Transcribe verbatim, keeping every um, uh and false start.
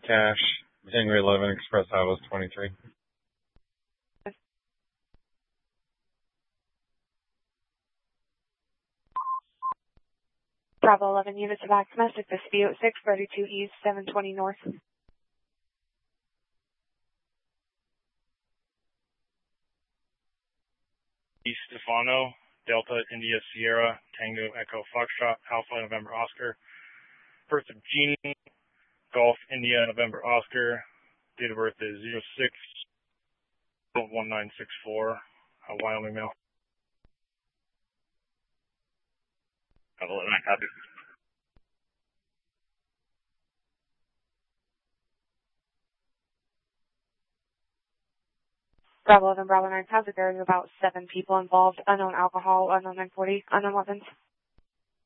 Cash, January eleventh, Express Highways twenty-three. Bravo eleven units of active domestic dispute, six thirty-two East, seven twenty North. East Stefano, Delta India Sierra, Tango Echo Foxtrot, Alpha November Oscar. Birth of Jeannie, Golf India November Oscar. Date of birth is zero six one nine six four, uh, Wyoming male. Bravo eleven, copy. Bravo eleven, Bravo nine, sounds like there's about seven people involved. Unknown alcohol, unknown nine forty, unknown weapons.